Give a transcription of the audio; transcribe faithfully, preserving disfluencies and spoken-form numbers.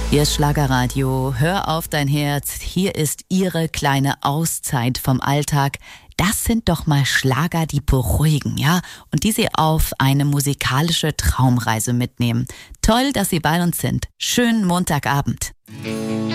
Hier ist Schlagerradio. Hör auf dein Herz. Hier ist Ihre kleine Auszeit vom Alltag. Das sind doch mal Schlager, die beruhigen, ja? Und die Sie auf eine musikalische Traumreise mitnehmen. Toll, dass Sie bei uns sind. Schönen Montagabend.